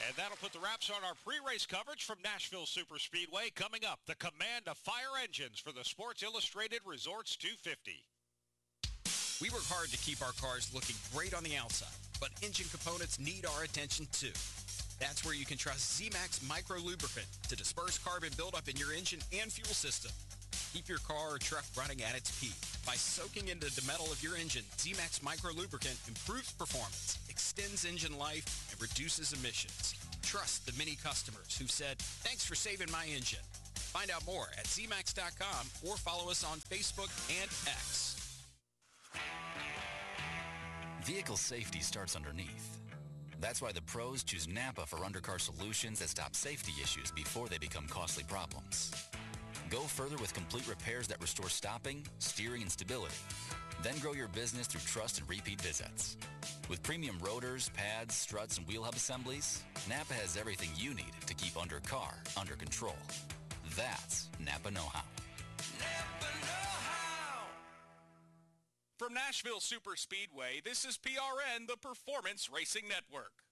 And that'll put the wraps on our pre-race coverage from Nashville Superspeedway. Coming up, the command of fire engines for the Sports Illustrated Resorts 250. We work hard to keep our cars looking great on the outside, but engine components need our attention too. That's where you can trust Z-Max Micro Lubricant to disperse carbon buildup in your engine and fuel system. Keep your car or truck running at its peak. By soaking into the metal of your engine, Z-Max Micro Lubricant improves performance, extends engine life, and reduces emissions. Trust the many customers who've said, "Thanks for saving my engine." Find out more at zmax.com or follow us on Facebook and X. Vehicle safety starts underneath. That's why the pros choose Napa for undercar solutions that stop safety issues before they become costly problems. Go further with complete repairs that restore stopping, steering, and stability. Then grow your business through trust and repeat visits. With premium rotors, pads, struts, and wheel hub assemblies, Napa has everything you need to keep undercar under control. That's Napa know-how. Napa know-how. From Nashville Superspeedway, this is PRN, the Performance Racing Network.